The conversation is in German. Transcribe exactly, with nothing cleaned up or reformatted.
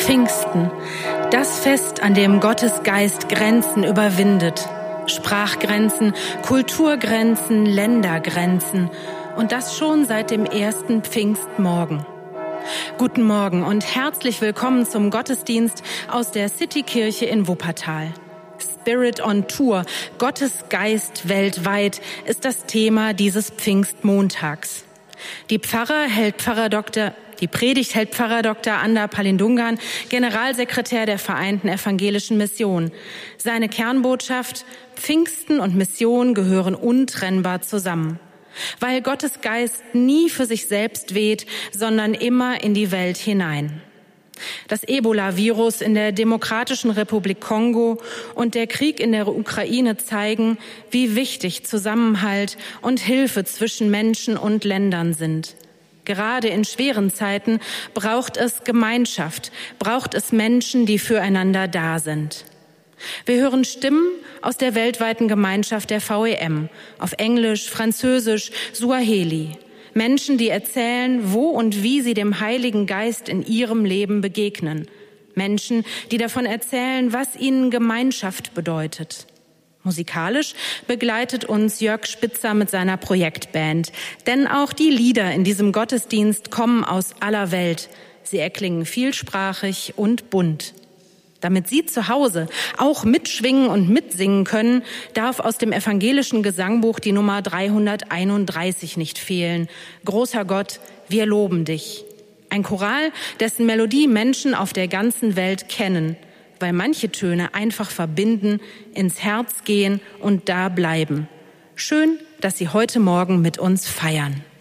Pfingsten, das Fest, an dem Gottes Geist Grenzen überwindet. Sprachgrenzen, Kulturgrenzen, Ländergrenzen. Und das schon seit dem ersten Pfingstmorgen. Guten Morgen und herzlich willkommen zum Gottesdienst aus der Citykirche in Wuppertal. Spirit on Tour, Gottes Geist weltweit, ist das Thema dieses Pfingstmontags. Die Pfarrer hält Pfarrer Doktor Die Predigt hält Pfarrer Doktor Ander Palindungan, Generalsekretär der Vereinten Evangelischen Mission. Seine Kernbotschaft: Pfingsten und Mission gehören untrennbar zusammen. Weil Gottes Geist nie für sich selbst weht, sondern immer in die Welt hinein. Das Ebola-Virus in der Demokratischen Republik Kongo und der Krieg in der Ukraine zeigen, wie wichtig Zusammenhalt und Hilfe zwischen Menschen und Ländern sind. Gerade in schweren Zeiten braucht es Gemeinschaft, braucht es Menschen, die füreinander da sind. Wir hören Stimmen aus der weltweiten Gemeinschaft der V E M, auf Englisch, Französisch, Suaheli. Menschen, die erzählen, wo und wie sie dem Heiligen Geist in ihrem Leben begegnen. Menschen, die davon erzählen, was ihnen Gemeinschaft bedeutet. Musikalisch begleitet uns Jörg Spitzer mit seiner Projektband. Denn auch die Lieder in diesem Gottesdienst kommen aus aller Welt. Sie erklingen vielsprachig und bunt. Damit Sie zu Hause auch mitschwingen und mitsingen können, darf aus dem evangelischen Gesangbuch die Nummer dreihunderteinunddreißig nicht fehlen. Großer Gott, wir loben dich. Ein Choral, dessen Melodie Menschen auf der ganzen Welt kennen, weil manche Töne einfach verbinden, ins Herz gehen und da bleiben. Schön, dass Sie heute Morgen mit uns feiern.